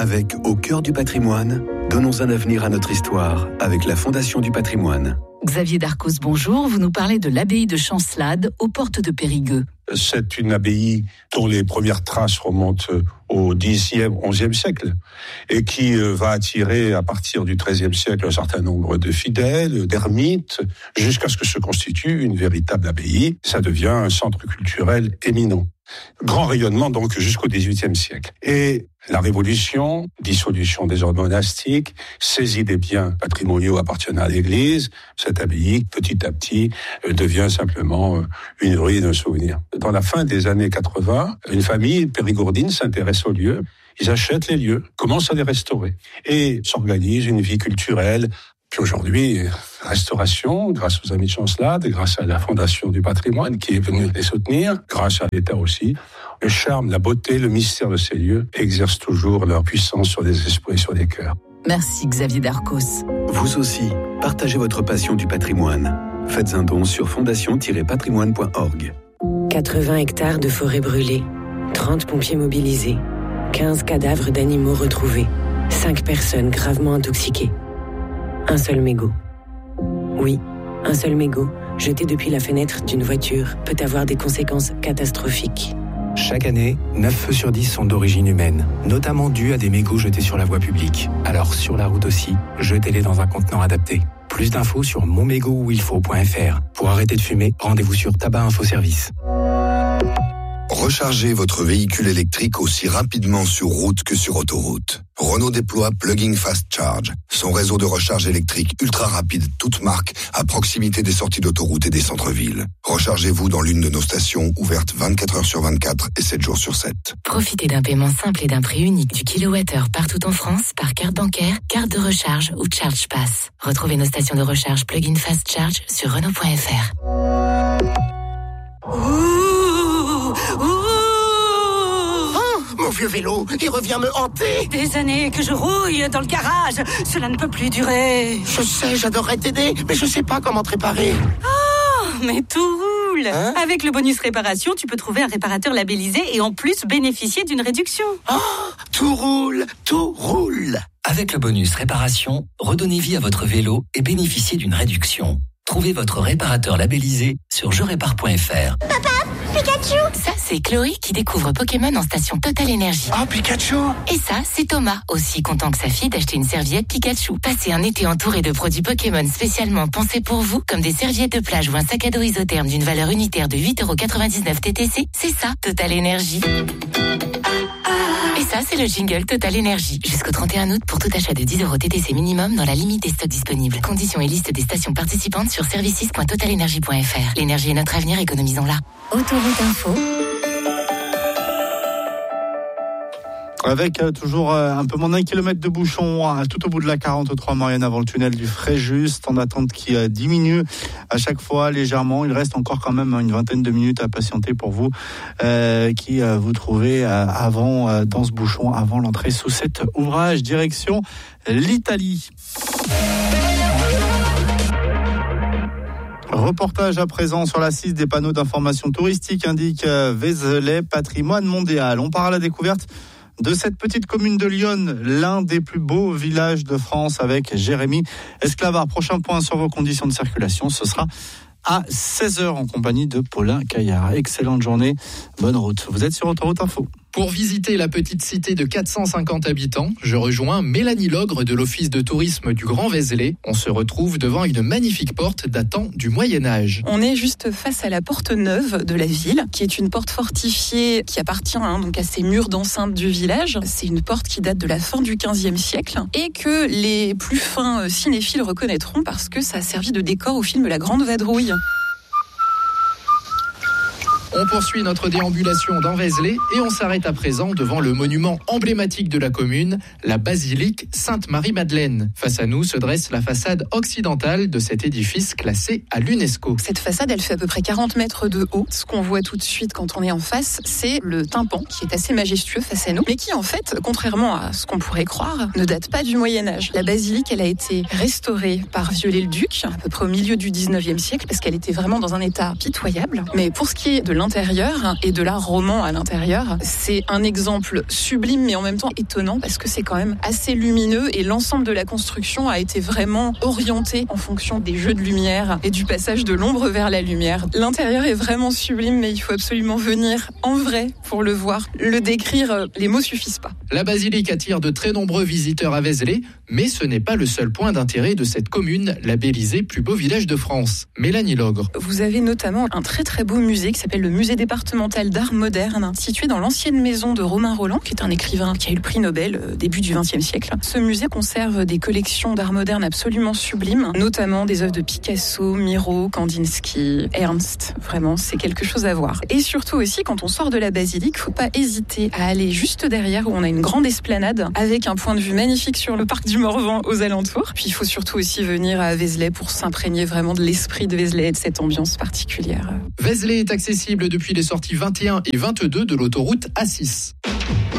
Avec Au cœur du patrimoine, donnons un avenir à notre histoire avec la Fondation du patrimoine. Xavier Darcos, bonjour. Vous nous parlez de l'abbaye de Chancelade, aux portes de Périgueux. C'est une abbaye dont les premières traces remontent au Xe, XIe siècle et qui va attirer à partir du XIIIe siècle un certain nombre de fidèles, d'ermites, jusqu'à ce que se constitue une véritable abbaye. Ça devient un centre culturel éminent. Grand rayonnement donc jusqu'au XVIIIe siècle. Et la Révolution, dissolution des ordres monastiques, saisie des biens patrimoniaux appartenant à l'Église, cette abbaye, petit à petit, devient simplement une ruine, un souvenir. Dans la fin des années 80, une famille périgourdine s'intéresse aux lieux. Ils achètent les lieux, commencent à les restaurer et s'organise une vie culturelle. Puis aujourd'hui, restauration, grâce aux Amis de Chancelade, grâce à la Fondation du patrimoine qui est venue les soutenir, grâce à l'État aussi. Le charme, la beauté, le mystère de ces lieux exercent toujours leur puissance sur les esprits, sur les cœurs. Merci Xavier Darcos. Vous aussi, partagez votre passion du patrimoine. Faites un don sur fondation-patrimoine.org. 80 hectares de forêt brûlée, 30 pompiers mobilisés, 15 cadavres d'animaux retrouvés, 5 personnes gravement intoxiquées. Un seul mégot. Oui, un seul mégot, jeté depuis la fenêtre d'une voiture, peut avoir des conséquences catastrophiques. Chaque année, 9 feux sur 10 sont d'origine humaine, notamment dus à des mégots jetés sur la voie publique. Alors sur la route aussi, jetez-les dans un contenant adapté. Plus d'infos sur monmégotuilfaut.fr. Pour arrêter de fumer, rendez-vous sur Tabac Info Service. Rechargez votre véhicule électrique aussi rapidement sur route que sur autoroute. Renault déploie Plug-in Fast Charge, son réseau de recharge électrique ultra rapide, toute marque, à proximité des sorties d'autoroute et des centres-villes. Rechargez-vous dans l'une de nos stations ouvertes 24 heures sur 24 et 7 jours sur 7. Profitez d'un paiement simple et d'un prix unique du kilowattheure partout en France par carte bancaire, carte de recharge ou Charge Pass. Retrouvez nos stations de recharge Plug-in Fast Charge sur Renault.fr. Mon vieux vélo, il revient me hanter. Des années que je rouille dans le garage. Cela ne peut plus durer. Je sais, j'adorerais t'aider, mais je sais pas comment te réparer. Oh, mais tout roule. Avec le bonus réparation, tu peux trouver un réparateur labellisé et en plus bénéficier d'une réduction. Oh, tout roule, tout roule. Avec le bonus réparation, redonnez vie à votre vélo et bénéficiez d'une réduction. Trouvez votre réparateur labellisé sur jerépare.fr. Papa, Pikachu! Ça, c'est Chloé qui découvre Pokémon en station Total Energy. Oh, Pikachu! Et ça, c'est Thomas, aussi content que sa fille d'acheter une serviette Pikachu. Passez un été entouré de produits Pokémon spécialement pensés pour vous, comme des serviettes de plage ou un sac à dos isotherme d'une valeur unitaire de 8,99€ TTC. C'est ça, Total Energy. Et ça, c'est le jingle Total Energy. Jusqu'au 31 août pour tout achat de 10€ TTC minimum dans la limite des stocks disponibles. Conditions et liste des stations participantes sur services.totalenergy.fr. L'énergie est notre avenir, économisons-la. Autoroute Info. Avec toujours un peu moins d'1 kilomètre de bouchon tout au bout de la 43 Marianne avant le tunnel du Fréjus, en attente qui diminue à chaque fois légèrement. Il reste encore quand même une vingtaine de minutes à patienter pour vous qui vous trouvez avant dans ce bouchon, avant l'entrée sous cet ouvrage, direction l'Italie. Reportage à présent sur la 6 des panneaux d'information touristique indique Vézelay, patrimoine mondial. On part à la découverte de cette petite commune de Lyon, l'un des plus beaux villages de France, avec Jérémy Esclavard. Prochain point sur vos conditions de circulation, ce sera à 16h en compagnie de Paulin Caillard. Excellente journée, bonne route. Vous êtes sur Autoroute Info. Pour visiter la petite cité de 450 habitants, je rejoins Mélanie Logre de l'Office de tourisme du Grand Vézelay. On se retrouve devant une magnifique porte datant du Moyen-Âge. On est juste face à la porte neuve de la ville, qui est une porte fortifiée qui appartient donc à ces murs d'enceinte du village. C'est une porte qui date de la fin du XVe siècle et que les plus fins cinéphiles reconnaîtront parce que ça a servi de décor au film La Grande Vadrouille. On poursuit notre déambulation dans Vézelay et on s'arrête à présent devant le monument emblématique de la commune, la basilique Sainte-Marie-Madeleine. Face à nous se dresse la façade occidentale de cet édifice classé à l'UNESCO. Cette façade, elle fait à peu près 40 mètres de haut. Ce qu'on voit tout de suite quand on est en face, c'est le tympan qui est assez majestueux face à nous, mais qui en fait, contrairement à ce qu'on pourrait croire, ne date pas du Moyen-Âge. La basilique, elle a été restaurée par Viollet-le-Duc, à peu près au milieu du 19e siècle, parce qu'elle était vraiment dans un état pitoyable. Mais pour ce qui est de l'intérieur et de l'art roman à l'intérieur. C'est un exemple sublime mais en même temps étonnant parce que c'est quand même assez lumineux et l'ensemble de la construction a été vraiment orienté en fonction des jeux de lumière et du passage de l'ombre vers la lumière. L'intérieur est vraiment sublime mais il faut absolument venir en vrai pour le voir. Le décrire, les mots suffisent pas. La basilique attire de très nombreux visiteurs à Vézelay, mais ce n'est pas le seul point d'intérêt de cette commune, labellisée plus beau village de France. Mélanie Logre. Vous avez notamment un très très beau musée qui s'appelle le musée départemental d'art moderne, situé dans l'ancienne maison de Romain Rolland, qui est un écrivain qui a eu le prix Nobel début du XXe siècle. Ce musée conserve des collections d'art moderne absolument sublimes, notamment des œuvres de Picasso, Miro, Kandinsky, Ernst. Vraiment, c'est quelque chose à voir. Et surtout aussi, quand on sort de la basilique, faut pas hésiter à aller juste derrière où on a une grande esplanade avec un point de vue magnifique sur le parc du Morvan aux alentours. Puis il faut surtout aussi venir à Vézelay pour s'imprégner vraiment de l'esprit de Vézelay et de cette ambiance particulière. Vézelay est accessible depuis les sorties 21 et 22 de l'autoroute A6.